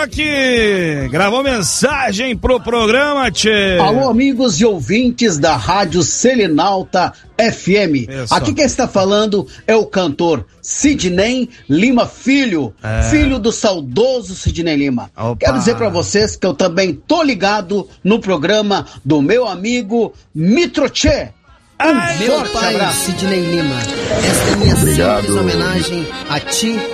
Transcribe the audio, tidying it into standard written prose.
aqui. Gravou mensagem pro programa, tchê. Alô, amigos e ouvintes da Rádio Selinalta FM. Isso. Aqui quem está falando é o cantor Sidney Lima Filho, filho do saudoso Sidney Lima. Opa. Quero dizer pra vocês que eu também tô ligado no programa do meu amigo Mitroche. Meu pai, Sidney Lima, esta é minha simples homenagem a ti